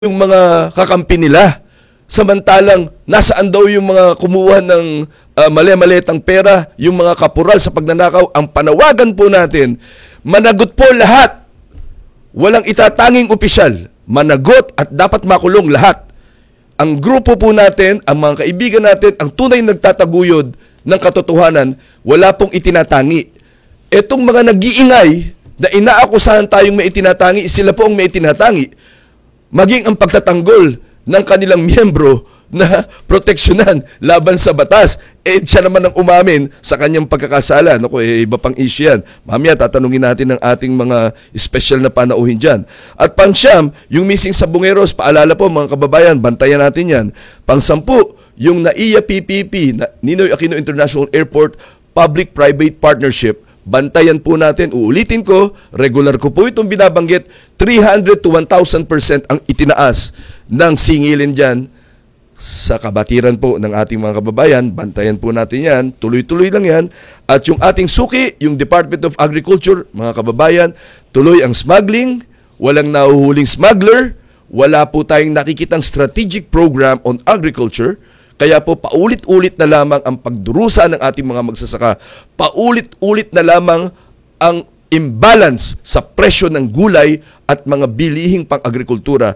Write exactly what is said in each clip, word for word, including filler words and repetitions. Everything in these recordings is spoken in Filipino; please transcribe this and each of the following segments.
yung mga kakampi nila. Samantalang, nasaan daw yung mga kumuha ng uh, mali-malitang pera, yung mga kapural sa pagnanakaw. Ang panawagan po natin, managot po lahat. Walang itatanging opisyal. Managot at dapat makulong lahat. Ang grupo po natin, ang mga kaibigan natin, ang tunay nagtataguyod ng katotohanan, wala pong itinatangi. Etong mga nag-iingay na inaakusahan tayong may itinatangi, sila po ang may itinatangi. Maging ang pagtatanggol ng kanilang miyembro na proteksyonan laban sa batas. Eh, siya naman ang umamin sa kanyang pagkakasala. Naku, eh, iba pang issue yan. Mamaya, tatanungin natin ng ating mga special na panauhin dyan. At pangsyam, yung missing sa Bungeros, paalala po mga kababayan, bantayan natin yan. Pangsampu, yung N A I A P P P, Ninoy Aquino International Airport Public-Private Partnership, bantayan po natin, uulitin ko, regular ko po itong binabanggit, three hundred to one thousand percent ang itinaas ng singilin dyan sa kabatiran po ng ating mga kababayan. Bantayan po natin yan, tuloy-tuloy lang yan. At yung ating suki, yung Department of Agriculture, mga kababayan, tuloy ang smuggling, walang nahuhuling smuggler, wala po tayong nakikitang strategic program on agriculture. Kaya po paulit-ulit na lamang ang pagdurusa ng ating mga magsasaka. Paulit-ulit na lamang ang imbalance sa presyo ng gulay at mga bilihing pang-agrikultura.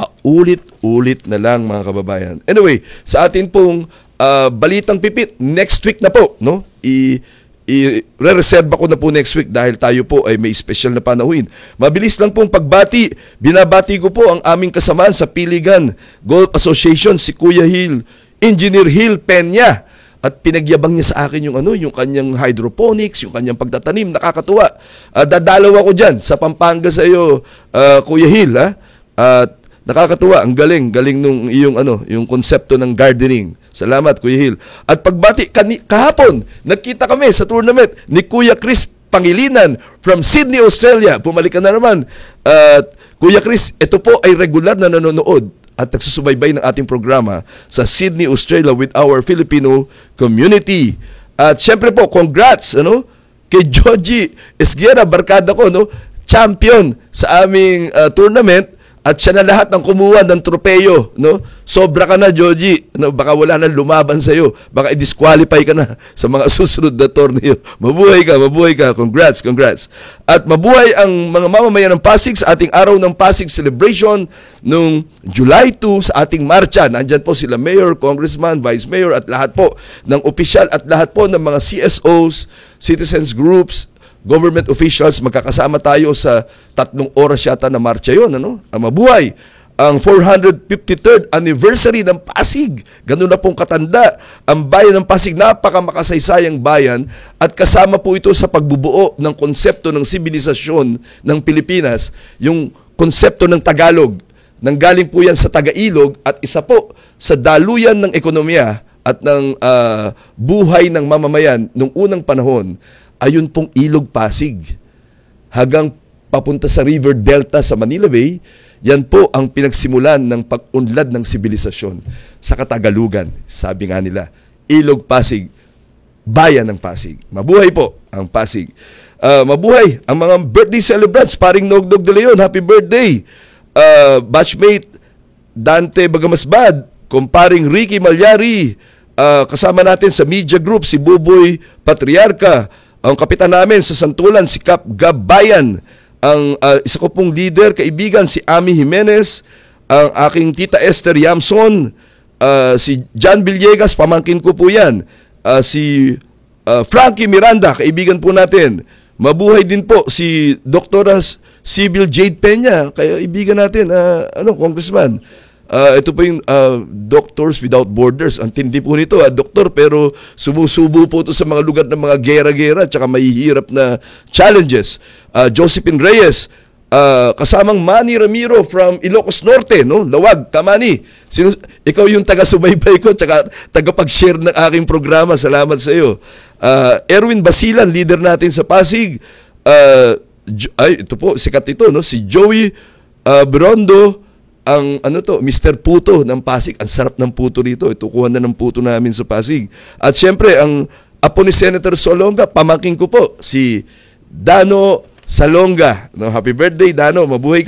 Paulit-ulit na lang mga kababayan. Anyway, sa atin pong uh, balitang pipit, next week na po, no? I i-reserve ko na po next week dahil tayo po ay may special na panahuin. Mabilis lang pong pagbati. Binabati ko po ang aming kasamaan sa Piligan Golf Association, si Kuya Hill, Engineer Hill Peña, at pinagyabang niya sa akin yung ano, yung kanyang hydroponics, yung kanyang pagtatanim, nakakatuwa. Uh, dadalaw ako diyan sa Pampanga sa iyo, uh, Kuya Hill, ha? At uh, nakakatuwa, ang galing, galing nung iyong ano, yung konsepto ng gardening. Salamat, Kuya Hill. At pagbati kani, kahapon, nagkita kami sa tournament ni Kuya Chris Pangilinan from Sydney, Australia. Bumalik ka na naman. At uh, Kuya Chris, ito po ay regular na nanonood at nagsusubaybay ng ating programa sa Sydney, Australia with our Filipino community. At syempre po, congrats ano, kay Joji Esguera, barkada ko, no, champion sa aming uh, tournament. At siya na lahat ng kumuha ng tropeyo, no? Sobra ka na, Joji. No, baka wala na lumaban sa iyo. Baka i-disqualify ka na sa mga susunod na torneo. Mabuhay ka, mabuhay ka. Congrats, congrats. At mabuhay ang mga mamamayan ng Pasig sa ating araw ng Pasig celebration nung July two sa ating marcha. Nandyan po sila Mayor, Congressman, Vice Mayor at lahat po ng opisyal at lahat po ng mga C S Os, citizens groups, government officials. Magkakasama tayo sa tatlong oras yata na marcha yun. Ano? Ang mabuhay ang four hundred fifty-third anniversary ng Pasig. Ganun na pong katanda ang bayan ng Pasig. Napaka-makasaysayang bayan at kasama po ito sa pagbubuo ng konsepto ng sibilisasyon ng Pilipinas, yung konsepto ng Tagalog. Nanggaling po yan sa Taga-Ilog at isa po sa daluyan ng ekonomiya at ng uh, buhay ng mamamayan nung unang panahon. Ayun pong Ilog Pasig hanggang papunta sa River Delta sa Manila Bay. Yan po ang pinagsimulan ng pag-unlad ng sibilisasyon sa Katagalugan. Sabi nga nila, Ilog Pasig, bayan ng Pasig. Mabuhay po ang Pasig. Uh, mabuhay ang mga birthday celebrants. Paring Nogdog de Leon, happy birthday. Uh, batchmate Dante Bagamasbad, kumparing Ricky Malyari, uh, kasama natin sa media group si Buboy Patriarca, ang kapitan namin sa Santulan, si Cap Gabayan, ang uh, isa ko pong leader, kaibigan, si Ami Jimenez, ang aking tita Esther Yamson, uh, si John Villegas, pamangkin ko po yan, uh, si uh, Frankie Miranda, kaibigan po natin. Mabuhay din po si Doktora Sibyl Jade Peña, kaibigan natin, uh, ano, Congressman. Uh, ito po yung uh, Doctors Without Borders. Ang tindi po nito, uh, doktor, pero sumusubo po ito sa mga lugar ng mga gera-gera at saka mahihirap na challenges. Uh, Josephine Reyes, uh, kasamang Manny Ramiro from Ilocos Norte, no? Lawag, Kamani. Sino, ikaw yung taga-subaybay ko at saka tagapag-share ng aking programa. Salamat sa iyo. Uh, Erwin Basilan, leader natin sa Pasig. Uh, ay, ito po, sikat ito, no? Si Joey uh, Brondo, ang ano to, Mister Puto ng Pasig. Ang sarap ng puto rito. Itukuhan na ng puto namin sa Pasig. At syempre, ang apo ni Senator Salonga, pamangkin ko po, si Dano Salonga. No, happy birthday, Dano. Mabuhay ka.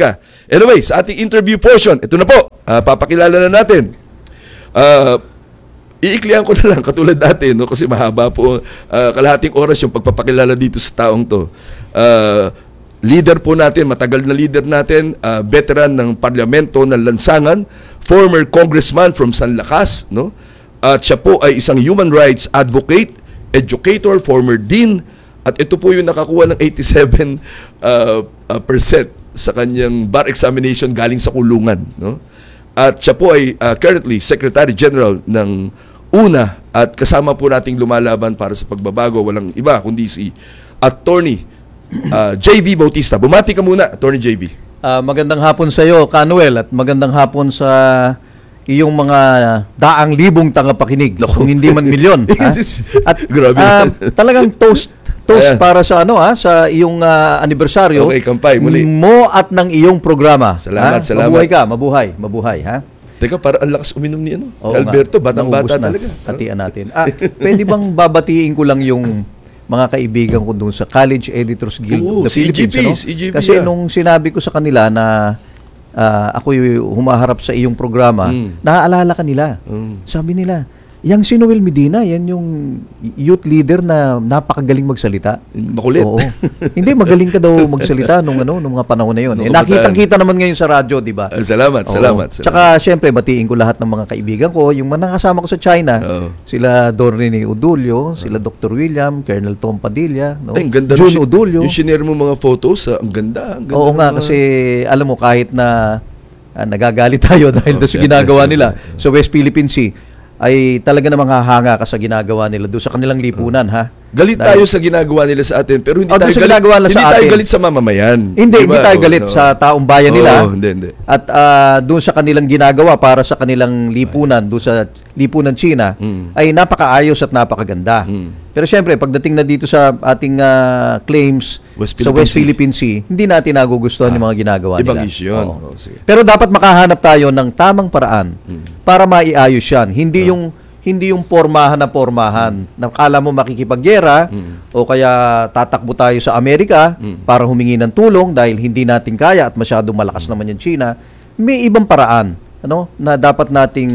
Anyway, sa ating interview portion, ito na po, ah, papakilala na natin. Ah, iiklihan ko na lang katulad dati, no, kasi mahaba po, ah, kalahating oras yung pagpapakilala dito sa taong to. Ah, leader po natin, matagal na leader natin, ah, veteran ng parlamento ng Lansangan, former congressman from San Lakas, no? At siya po ay isang human rights advocate, educator, former dean, at ito po yung nakakuha ng eighty-seven uh, uh, percent sa kanyang bar examination galing sa kulungan, no? At siya po ay uh, currently Secretary General ng U N A at kasama po nating lumalaban para sa pagbabago, walang iba kundi si Attorney uh, J V Bautista. Bumati ka muna, Attorney J V. Uh, magandang hapon sa iyo, Kanuel, at magandang hapon sa iyong mga daang libong tagapakinig, Naku. kung hindi man milyon. ha? At Grabe uh, naman. talagang toast toast Ayan. para sa ano ha, sa iyong uh, anibersaryo. Okay, kampay, muli. Mo at ng iyong programa. Salamat, ha? salamat. Mabuhay ka, mabuhay, mabuhay, ha? Teka, para ang lakas uminom ni ano? Oo Alberto, nga. batang-bata Naubos na. talaga. Hatian natin. Ah, pwede bang babatiin ko lang yung mga kaibigan ko doon sa College Editors Guild Oo, of the si Philippines. E G P, ano? si E G P, Kasi yeah. nung sinabi ko sa kanila na ah, ako'y humaharap sa iyong programa, Mm. naaalala ka nila. Mm. Sabi nila, yang si Noel Medina, yan yung youth leader na napakagaling magsalita. Makulit. Oo. Hindi, magaling ka daw magsalita nung ano, nung mga panahon na yun. Nung Eh, kabataan. nakitang-kita naman ngayon sa radyo, di ba? Ah, salamat, Oo. salamat, salamat. Tsaka, syempre, batiin ko lahat ng mga kaibigan ko. Yung mga nakasama ko sa China, Oo. sila Dorrini Udulio, sila Doctor William, Colonel Tom Padilla, no? Ay, ang ganda June nung- Udulio. Yung sinare mo mga photos, ah, ang ganda. Ang ganda Oo ng nga, mga- kasi alam mo, kahit na ah, nagagalit tayo dahil Oo, doon sa syempre, ginagawa syempre. nila sa West Philippine Sea, ay talaga namang hahanga ka sa ginagawa nila doon sa kanilang lipunan, ha? Galit Dahil- tayo sa ginagawa nila sa atin, pero hindi Oh, tayo doon sa galit, ginagawa nila hindi sa tayo atin. galit sa mamamayan. Hindi, Di hindi ba? tayo Oo, galit no. sa taong bayan nila. Oo, hindi, hindi. At ah, doon sa kanilang ginagawa para sa kanilang lipunan, doon sa lipunan China, Mm. ay napakaayos at napakaganda. Mm. Pero syempre, pagdating na dito sa ating ah, claims West sa Philippine West Sea. Philippine Sea, hindi natin nagugustuhan yung mga ginagawa Ibang nila. issue yun. Oo. Oo, sige. Pero dapat makahanap tayo ng tamang paraan Mm. para maiayos yan. Hindi yung hindi yung pormahan na pormahan. Na kala mo makikipaggera Mm. o kaya tatakbo tayo sa Amerika para humingi ng tulong dahil hindi natin kaya at masyadong malakas naman yung China. May ibang paraan, ano, na dapat nating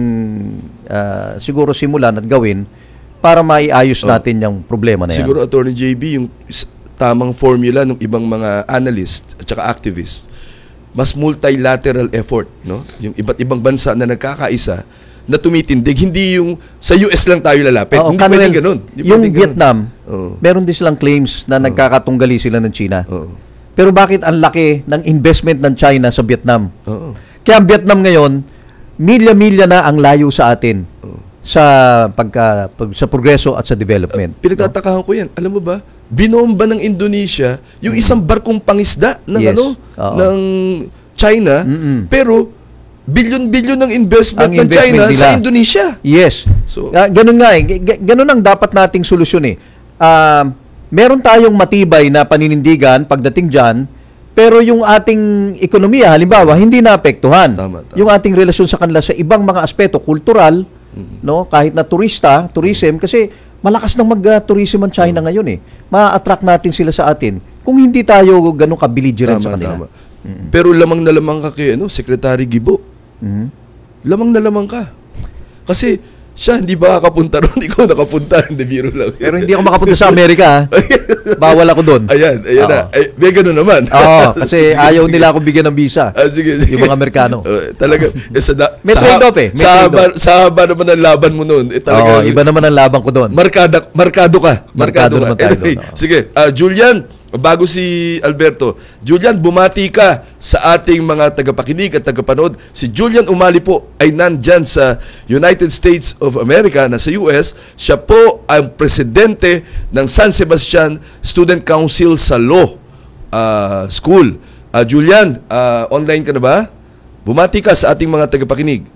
ah, siguro simulan at gawin para maiayos natin yung problema na yan. Siguro, Attorney J B, yung s- tamang formula ng ibang mga analyst at saka activist, mas multilateral effort, no? Yung iba't ibang bansa na nagkakaisa na tumitindig, hindi yung sa U S lang tayo lalapit. Oo, hindi Kanuel, pwedeng ganun. Hindi yung pwedeng ganun. Vietnam, Oo. meron din silang claims na nagkakatunggali sila ng China. Oo. Pero bakit ang laki ng investment ng China sa Vietnam? Oo. Kaya ang Vietnam ngayon, milya-milya na ang layo sa atin sa pagka pag- sa progreso at sa development. Pinagtatakahan ko yan. Alam mo ba, binomba ng Indonesia yung isang barkong pangisda ng Yes. ano Oo. ng China, Mm-mm. pero bilyon-bilyon ng investment Ang ng investment China nila. sa Indonesia. Yes. So- Ah, ganun nga eh. G- g- ganun ang dapat nating solusyon eh. Ah, meron tayong matibay na paninindigan pagdating dyan, pero yung ating ekonomiya, halimbawa, hindi naapektuhan. Tama, tama. Yung ating relasyon sa kanila sa ibang mga aspeto, kultural, no, kahit na turista, tourism, kasi malakas nang mag-tourism ang China ngayon eh. Ma-attract natin sila sa atin kung hindi tayo ganun ka-belligerent sa kanila. Tama. Pero lamang na lamang ka kay ano, Secretary Gibo. Mhm. Lamang na lamang ka. Kasi siya hindi ba nakapunta ron? Ikaw nakapunta. Hindi, biro lang. Pero hindi ako makapunta sa Amerika. ha? Bawal ako doon. Ayan, ayan Oo. na. Ay, may ganun naman. Oo, kasi Sige, ayaw sige. nila ako bigyan ng visa. Ah, sige, sige. Yung mga Amerikano. Uh, talaga, eh, sa, da, May sa, trade-off eh, may sa, haba, trade-off. sa haba naman ang laban mo noon. Eh, talaga, Oo, iba naman ang laban ko doon. Markada, markado ka. Markado Markado, naman ka. tayo Anyway, doon, oo. sige, ah, Julian, bago si Alberto. Julian, bumati ka sa ating mga tagapakinig at tagapanood. Si Julian Umali po ay nandyan sa United States of America, na sa U S. Siya po ang presidente ng San Sebastian Student Council sa Law ah, School. Ah, Julian, ah, online ka na ba? Bumati ka sa ating mga tagapakinig.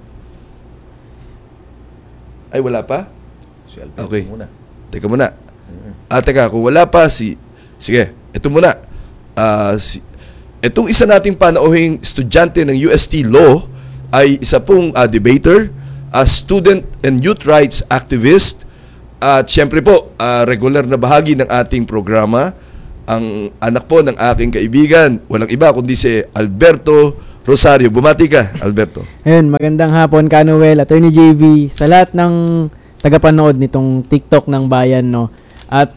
Ay, wala pa? Si Alberto Okay. muna. Teka muna. Ah, teka, kung wala pa si... Sige, ito muna. Ah, si, itong isa nating panauhing estudyante ng U S T Law ay isa pong ah, debater, a student and youth rights activist, at syempre po, ah, regular na bahagi ng ating programa, ang anak po ng aking kaibigan, walang iba kundi si Alberto Rosario. Bumati ka, Alberto. Ayun, magandang hapon, Kanuel, Attorney J V, sa lahat ng tagapanood nitong TikTok ng bayan, no. At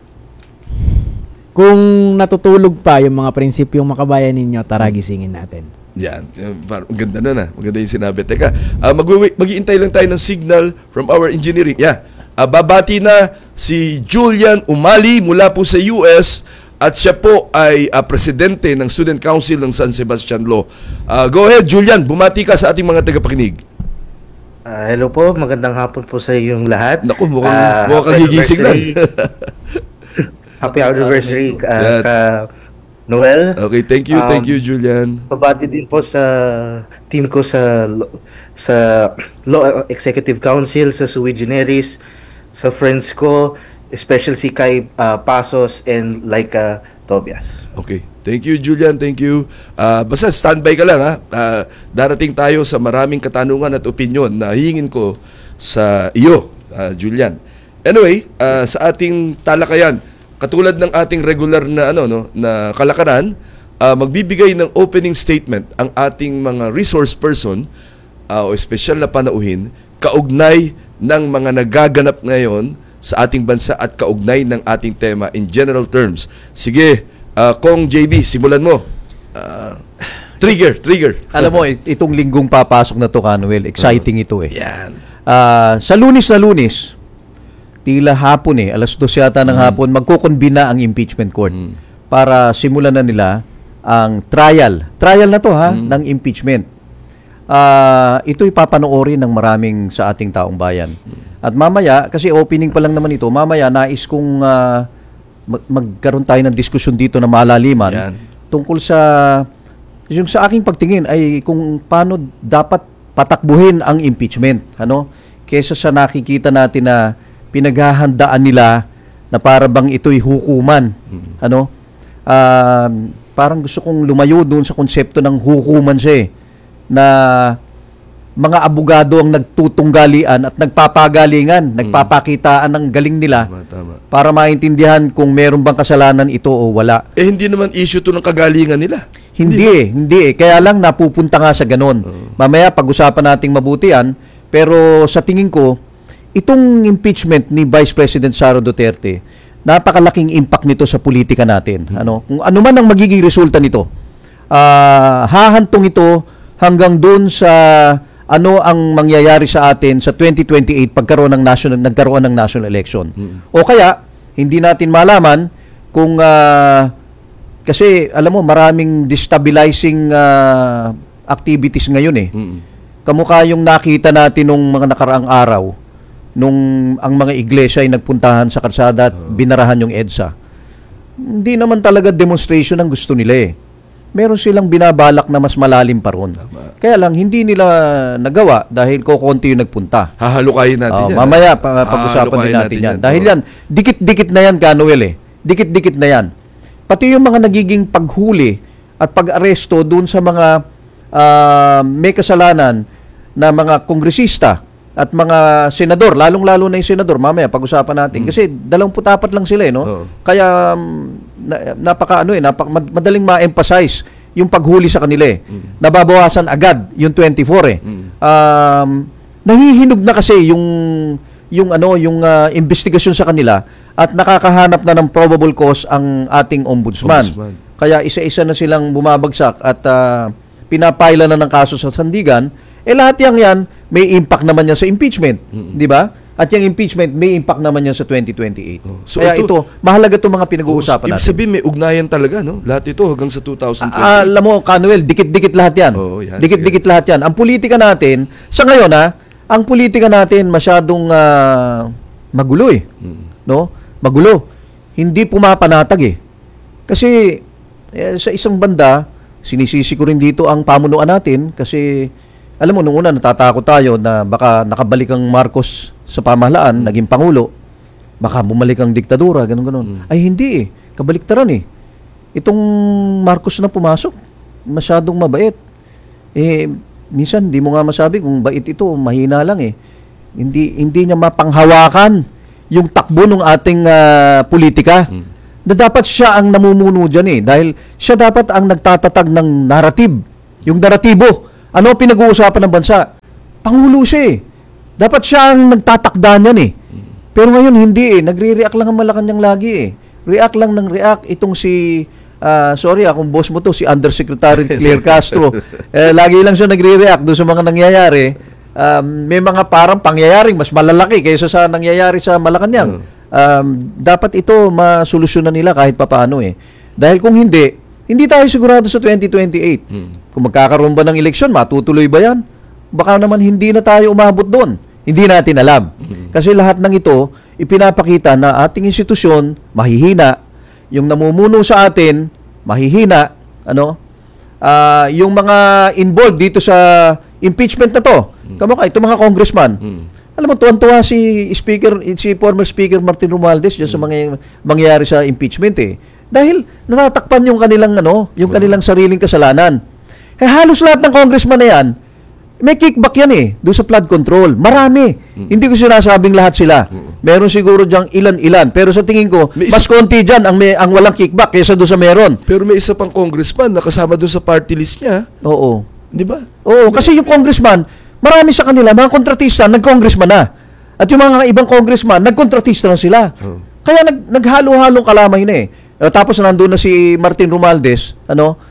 kung natutulog pa yung mga prinsipyong makabayan ninyo, tara gisingin natin. Yan. Maganda na na. Maganda yung sinabi. Teka, uh, mag-iintay lang tayo ng signal from our engineering. Yeah. Uh, babati na si Julian Umali mula po sa U S at siya po ay uh, presidente ng Student Council ng San Sebastian Law. Uh, go ahead, Julian. Bumati ka sa ating mga tagapakinig. Uh, hello po. Magandang hapon po sa inyong lahat. Naku, mukhang, Uh, mukhang happy kagigising na. anniversary. Happy anniversary, uh, Yan. ka Noel. Okay, thank you. Thank Um, you, Julian. Pabati din po sa team ko sa lo- sa Law Executive Council, sa Sui Generis, sa friends ko, especially si Kai uh, Pasos and Laika Tobias. Okay. Thank you, Julian. Thank you. Uh, basta standby ka lang, ha? Uh, darating tayo sa maraming katanungan at opinyon na hihingin ko sa iyo, uh, Julian. Anyway, uh, sa ating talakayan, katulad ng ating regular na ano no na kalakaran, uh, magbibigay ng opening statement ang ating mga resource person uh, o espesyal na panauhin kaugnay ng mga nagaganap ngayon sa ating bansa at kaugnay ng ating tema in general terms. Sige, uh, Kong J B, simulan mo. Uh, trigger, trigger. Alam mo, it- itong linggong papasok na to, Kanuel, exciting ito eh. Yan. Ah, sa lunis na lunis, tila hapon eh, alas dos yata ng hapon, magkukonbina ang impeachment court para simulan na nila ang trial. Trial na to ha, ng impeachment. Ah, ito ipapanoorin ng maraming sa ating taong bayan. At mamaya, kasi opening pa lang naman ito, mamaya nais kong ah, mag- magkaroon tayo ng diskusyon dito na malaliman Yan. tungkol sa yung sa aking pagtingin ay kung paano dapat patakbuhin ang impeachment, ano? Kaysa sa nakikita natin na pinaghahandaan nila na para bang ito'y hukuman, ano? Um, parang gusto kong lumayo doon sa konsepto ng hukuman siya eh, na mga abogado ang nagtutunggalian at nagpapagalingan, nagpapakitaan ng galing nila Tama, tama. para maintindihan kung meron bang kasalanan ito o wala. Eh, hindi naman issue to ng kagalingan nila. Hindi eh, hindi eh. Kaya lang napupunta nga sa ganon. Mamaya pag-usapan nating mabuti yan, pero sa tingin ko, itong impeachment ni Vice President Sara Duterte, napakalaking impact nito sa politika natin. Ano, kung ano man ang magiging resulta nito, ah, hahantong ito hanggang doon sa ano ang mangyayari sa atin sa twenty twenty-eight pagkaroon ng national nagkaroon ng national election. O kaya hindi natin malaman kung ah, kasi alam mo maraming destabilizing ah, activities ngayon eh. Kamukha yung nakita natin nung mga nakaraang araw nung ang mga iglesia ay nagpuntahan sa kalsada at binarahan yung EDSA. Hindi naman talaga demonstration ang gusto nila eh. Meron silang binabalak na mas malalim pa ron. Kaya lang hindi nila nagawa dahil kokonti yung nagpunta. Hahalukayin natin Oh, yan. mamaya ha? pa, pag-usapan din Hahalukayin natin yan. Dahil Oo. yan, dikit-dikit na yan, Kanuel eh. Dikit-dikit na yan. Pati yung mga nagiging paghuli at pag-aresto doon sa mga ah, may kasalanan na mga kongresista at mga senador, lalong-lalo na yung senador, mamaya pag-usapan natin. Kasi dalawampu't-apat lang sila eh, no? Oo. Kaya um, na, napaka ano eh, napaka, mad- madaling ma-emphasize yung paghuli sa kanila eh. Nababawasan agad yung twenty-four eh. Um, nahihinog na kasi yung yung ano, yung ah, investigasyon sa kanila at nakakahanap na ng probable cause ang ating ombudsman. Ombudsman. Kaya isa-isa na silang bumabagsak at ah, pinapaila na ng kaso sa sandigan. Eh lahat yang yan, may impact naman yan sa impeachment. Di ba? At yung impeachment, may impact naman yan sa twenty twenty-eight. So Kaya ito- ito, mahalaga itong mga pinag-uusapan Ibig natin. sabihin, may ugnayan talaga, no? Lahat ito hanggang sa two thousand twenty. Ah, alam mo, Kanuel, dikit-dikit lahat yan. Oo, yan, Dikit-dikit lahat yan. Ang politika natin, sa ngayon ha, ang politika natin masyadong ah, magulo eh. No? Magulo. Hindi pumapanatag eh. Kasi eh, sa isang banda, sinisisi ko rin dito ang pamunuan natin kasi alam mo, nung una natatakot tayo na baka nakabalik ang Marcos sa pamahalaan, naging Pangulo, baka bumalik ang diktadura, ganun ganun. Ay hindi eh. Kabaliktaran eh. Itong Marcos na pumasok, masyadong mabait. Eh, minsan, di mo nga masabi kung bait ito, mahina lang eh. Hindi, hindi niya mapanghawakan yung takbo ng ating ah, politika. Na dapat siya ang namumuno dyan eh. Dahil siya dapat ang nagtatatag ng narrative Yung naratibo. Ano ang pinag-uusapan ng bansa? Pangulo siya eh. Dapat siya ang nagtatakda niyan eh. Pero ngayon hindi eh. Nagre-react lang ang Malacanang lagi eh. React lang ng react itong si ah, sorry ah, kung boss mo to si Undersecretary Claire Castro. Eh, lagi lang siya nagre-react doon sa mga nangyayari. Um, may mga parang pangyayaring mas malalaki kaysa sa nangyayari sa Malacanang. Um, dapat ito masolusyonan nila kahit papaano eh. Dahil kung hindi, hindi tayo sigurado sa twenty twenty-eight. Kung magkakaroon ba ng eleksyon, matutuloy ba yan? Baka naman hindi na tayo umabot doon. Hindi natin alam. Kasi lahat ng ito, ipinapakita na ating institusyon, mahihina. Yung namumuno sa atin, mahihina. Ano? Ah, yung mga involved dito sa impeachment na to, kamukha, itong mga congressman, alam mo, tuwan-tuwa si Speaker, si former Speaker Martin Romualdez dyan sa mga mangyayari sa impeachment eh. Dahil natatakpan yung kanilang, ano, yung kanilang sariling kasalanan. Eh, halos lahat ng congressman na yan, may kickback yan eh, doon sa flood control. Marami. Hindi ko sinasabing lahat sila. Meron siguro diyang ilan-ilan. Pero sa tingin ko, May isa- mas konti dyan ang, may, ang walang kickback kaysa doon sa meron. Pero may isa pang congressman na kasama doon sa party list niya. Oo. Di ba? Oo, kasi yung congressman, marami sa kanila, mga kontratista, nag-congressman na. At yung mga ibang congressman, nag-kontratista na sila. Kaya nag, naghalo-halong kalamay na eh. Uh, tapos nandun na si Martin Romualdez, ano,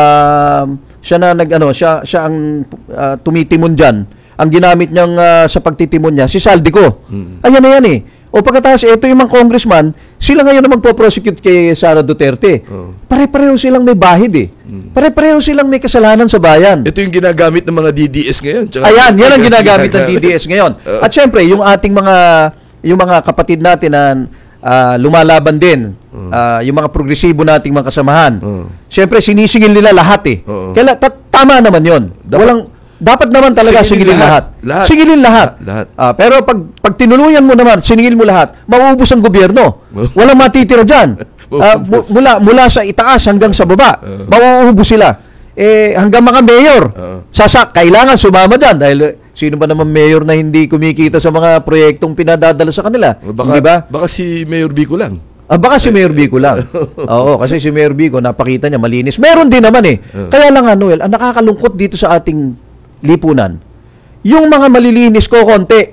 um, siya na nag, ano, siya, siya ang uh, tumitimon dyan. Ang ginamit niyang uh, sa pagtitimon niya, si Saldico. Ayan na yan eh. O pagkatapos, ito yung mga congressman, sila ngayon na magpo-prosecute kay Sara Duterte. Pare-pareho silang may bahid eh. Pare-pareho silang may kasalanan sa bayan. Ito yung ginagamit ng mga D D S ngayon. Tsaka- Ayan, yan ang ginagamit ng D D S ngayon. At syempre, yung ating mga yung mga kapatid natin na ah, lumalaban din, ah, yung mga progresibo nating mga kasamahan. Syempre, sinisingil nila lahat eh. Oo. Kaya ta- tama naman yon. Dapat- Walang dapat naman talaga Singilin singilin lahat. lahat. Lahat. Singilin lahat. Lahat. Ah, pero pag pag tinuluyan mo naman, siningil mo lahat, mauubos ang gobyerno. Walang matitira diyan. Ah, mu- mula mula sa itaas hanggang sa baba, mauubos sila. Eh hanggang mga mayor. Sasak kailangan sumama diyan dahil eh, sino ba naman mayor na hindi kumikita sa mga proyektong pinadadala sa kanila? Baka, Hindi ba? baka si Mayor Bico lang. Ah, baka si Mayor Bico lang. Oo, kasi si Mayor Bico, napakita niya, malinis. Meron din naman eh. Kaya lang nga, Noel, ang nakakalungkot dito sa ating lipunan, yung mga malilinis ko konti,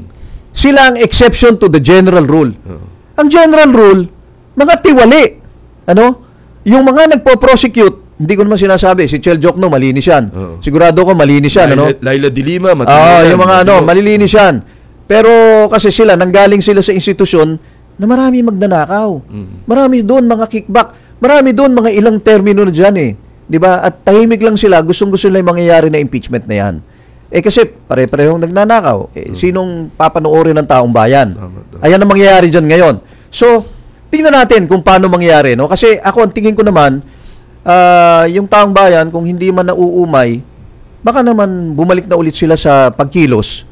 sila ang exception to the general rule. Ang general rule, mga tiwali. Ano? Yung mga nagpo-prosecute, hindi ko naman sinasabi, si Chel Jokno, malinis yan. Oo. Sigurado ko, malinis yan. Ano? Laila, Laila de Lima, matino Oo, yan, yung mga ano, matino. malilinis yan. Pero kasi sila, nanggaling sila sa institusyon na marami magnanakaw. Marami doon mga kickback. Marami doon mga ilang termino na dyan eh. Di ba? At tahimik lang sila, gustong-gusto nila yung mangyayari na impeachment na yan. Eh kasi pare-parehong nagnanakaw. Eh, sinong papanoorin ng taong bayan? Tama, tama. Ayan ang mangyayari dyan ngayon. So, tingnan natin kung paano mangyayari. No? Kasi ako, ang tingin ko naman, ah, yung taong bayan, kung hindi man nauumay, baka naman bumalik na ulit sila sa pagkilos.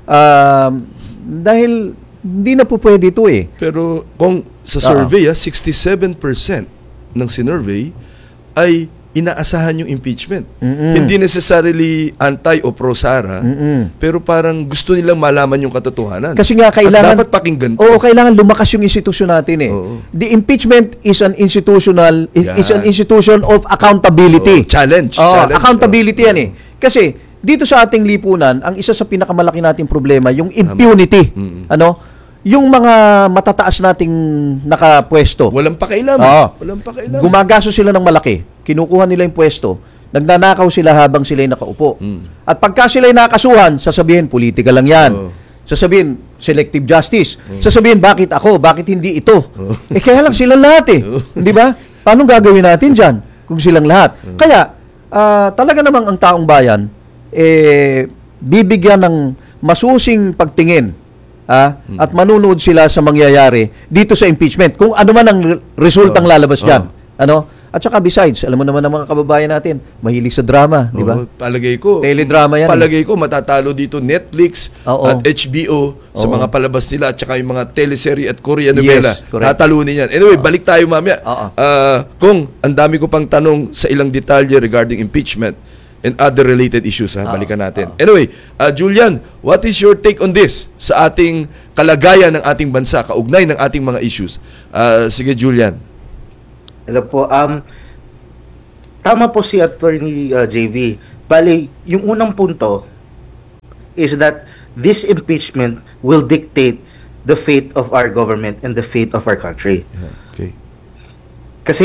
Um, dahil hindi na po pwede ito eh. Pero kung sa survey, ah, sixty-seven percent ng sinurvey ay inaasahan yung impeachment. Mm-mm. Hindi necessarily anti o pro Sara, Mm-mm. pero parang gusto nilang malaman yung katotohanan. Kasi nga kailangan... At dapat pakinggan to. Oo, kailangan lumakas yung institusyon natin eh. Oo. The impeachment is an institutional is, Yan. is an institution of accountability. Oo, challenge, Oo, challenge. accountability yan eh. Kasi dito sa ating lipunan, ang isa sa pinakamalaki nating problema, yung impunity. Ano? Yung mga matataas nating nakapwesto. Walang pakialam. Oo. Walang pakialam. Gumagaso sila ng malaki. Kinukuha nila yung pwesto. Nagnanakaw sila habang sila'y nakaupo. At pagka sila'y nakasuhan, sasabihin, politika lang yan. Oo. Sasabihin, selective justice. Sasabihin, bakit ako? Bakit hindi ito? Eh kaya lang silang lahat eh. Di ba? Paano gagawin natin dyan kung silang lahat? Kaya, ah, talaga namang ang taong bayan, eh, bibigyan ng masusing pagtingin ah, at manunood sila sa mangyayari dito sa impeachment. Kung ano man ang re- resultang Oo. lalabas dyan. Oo. Ano? At saka besides, alam mo naman ang mga kababayan natin, mahilig sa drama, di ba? Oo, palagay ko. Teledrama yan eh. Palagay ko matatalo dito Netflix Oo. at H B O sa Oo. mga palabas nila at saka yung mga teleserye at Korean novela. Yes, correct. Tatalunin yan. Anyway, balik tayo mamaya. Oo. Ah, kung ang dami ko pang tanong sa ilang detalye regarding impeachment and other related issues, ha, balikan natin. Anyway, ah, Julian, what is your take on this sa ating kalagayan ng ating bansa, kaugnay ng ating mga issues? Ah, sige, Julian. Hello po. Um, tama po si Attorney uh, J V. Bali, yung unang punto is that this impeachment will dictate the fate of our government and the fate of our country. Yeah, okay. Kasi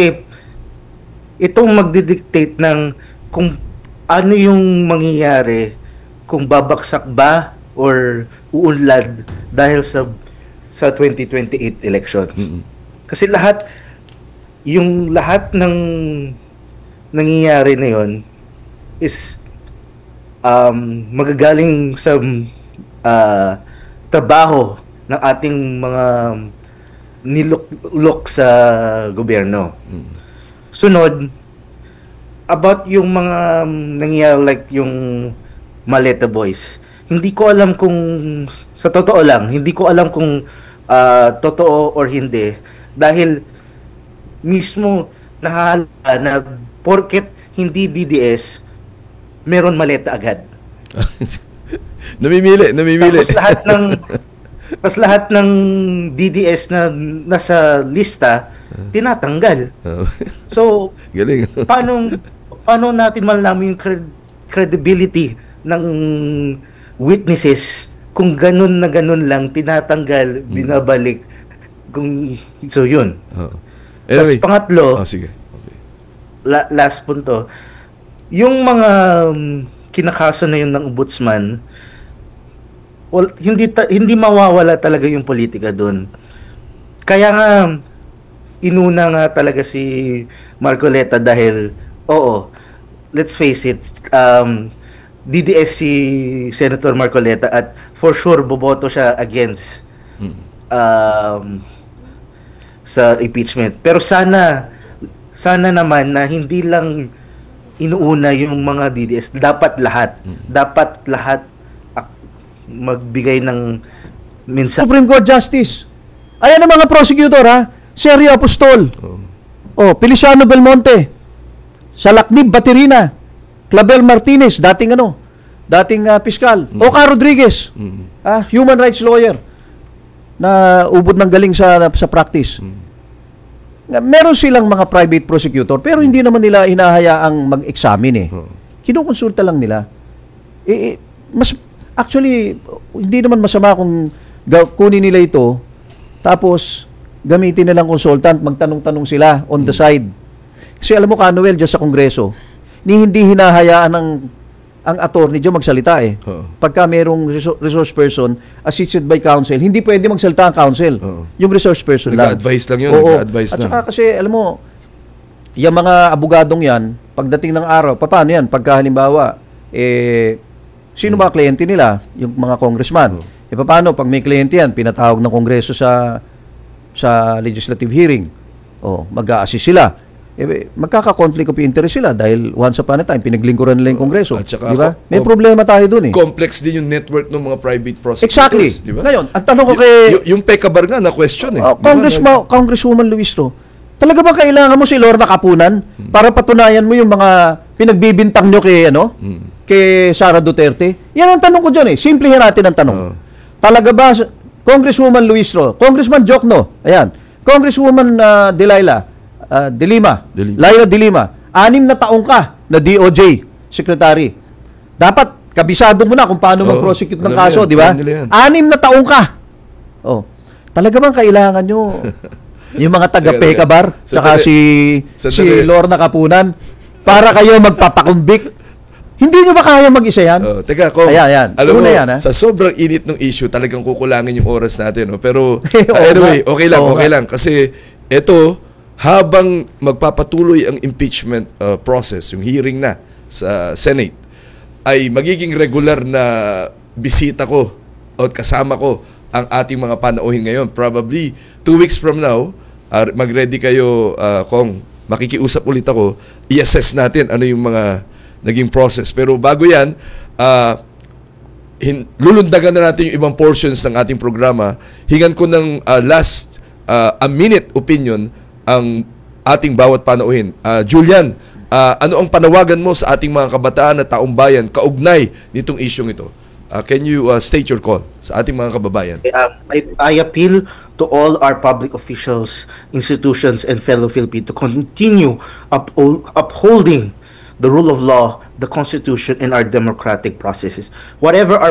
itong magdidictate ng kung ano yung mangyayari, kung babaksak ba or uunlad dahil sa sa twenty twenty-eight elections. Mm-mm. Kasi lahat yung lahat ng nangyayari na yon is um, magagaling sa uh, trabaho ng ating mga nilok sa gobyerno. Mm. Sunod, about yung mga nangyayari like yung Maleta Boys. Hindi ko alam kung, sa totoo lang, hindi ko alam kung uh, totoo or hindi. Dahil mismo nahalala na porket hindi D D S, meron maleta agad. namimili, namimili. Tapos lahat ng tapos lahat ng D D S na nasa lista tinatanggal. Oh. So, Galing. paano paano natin malalaman yung cred- credibility ng witnesses kung ganun na ganun lang tinatanggal, binabalik kung so yun. Oh. Tapos pangatlo, oh, sige. Okay. la- last punto, yung mga um, kinakaso na yun ng ombudsman, well, hindi ta- hindi mawawala talaga yung politika doon. Kaya nga inuna nga talaga si Marcoleta dahil oo, let's face it, um, D D S si Senator Marcoleta at for sure boboto siya against um, sa impeachment. Pero sana sana naman na hindi lang inuuna yung mga D D S, dapat lahat. Dapat lahat ak- magbigay ng mensahe. Supreme Court Justice. Ayan ang mga prosecutor, ha? Sergio Apostol. Oh. Oh, Feliciano Belmonte. Salaknib Baterina. Clavel Martinez, dating ano? Dating uh, piskal. Oka Rodriguez. Mm. Ah, human rights lawyer na ubod ng galing sa sa practice. Na meron silang mga private prosecutor pero hindi naman nila hinahayaang mag-examine eh. Oh. Kinukonsulta lang nila. Eh, eh, mas actually hindi naman masama kung ga- kunin nila ito tapos gamitin nilang consultant, magtanong-tanong sila on the side. Kasi alam mo, Kanuel, dyan sa Kongreso, ni hindi hinahayaan ng ang attorney dyan magsalita eh. Oo. Pagka mayroong reso- resource person assisted by counsel, hindi pwede magsalita ang counsel. Oo. Yung resource person lang. Nag-advise lang yun, Oo. nag-advise At lang. saka kasi, alam mo, yung mga abogadong yan, pagdating ng araw, paano yan? Pagka halimbawa, eh, sino ba kliyente nila? Yung mga congressman. Eh, paano? Pag may kliyente yan, pinatawag ng Kongreso sa sa legislative hearing. O, mag-a-assist sila. Eh, magkaka-conflict of interest sila dahil once upon a time, pinaglingkuran nila yung Kongreso. At saka Di ba? ako- May com- problema tayo dun eh. Complex din yung network ng mga private prosecutors. Exactly. Di ba? Ngayon, ang tanong ko Y- kay y- yung Pekabar nga na question eh. uh, Di ba? Congressman, Congresswoman Luistro, talaga ba kailangan mo si Lorna Kapunan para patunayan mo yung mga pinagbibintang nyo kay, ano, kay Sara Duterte? Yan ang tanong ko dyan eh. Simplihin natin ang tanong. Oo. Talaga ba, Congresswoman Luistro, Congressman Jokno, ayan, Congresswoman uh, Delilah, uh, De Lima, De Lima. Laila De Lima, anim na taong ka na D O J Secretary. Dapat, kabisado mo na kung paano Oo, mag-prosecute ng alam kaso, yan, di ba? alam nila yan. Anim na taong ka. Oh. Talaga bang kailangan nyo yung mga taga-Pekabar Sandali. tsaka si si Sandali. Lorna Kapunan para kayo magpapakumbik? Hindi nyo ba kaya mag-isa yan? Oh, teka, Kong, Ayan, ayan. alam mo, Una yan, ha? sa sobrang init ng issue, talagang kukulangin yung oras natin. No? Pero, Oo anyway, nga. okay lang, Oo okay nga. lang. Kasi, ito, habang magpapatuloy ang impeachment uh, process, yung hearing na sa Senate, ay magiging regular na bisita ko at kasama ko ang ating mga panauhin ngayon. Probably, two weeks from now, uh, mag-ready kayo, uh, Kong, makikiusap ulit ako, i-assess natin ano yung mga naging process. Pero bago yan, uh, hin- lulundagan na natin yung ibang portions ng ating programa. Hingan ko ng uh, last uh, a minute opinion ang ating bawat panauhin. Uh, Julian, uh, ano ang panawagan mo sa ating mga kabataan at taong bayan kaugnay nitong isyong ito? Uh, can you uh, state your call sa ating mga kababayan? Uh, I, I appeal to all our public officials, institutions, and fellow Filipinos to continue uphold, upholding the rule of law, the Constitution, and our democratic processes. Whatever our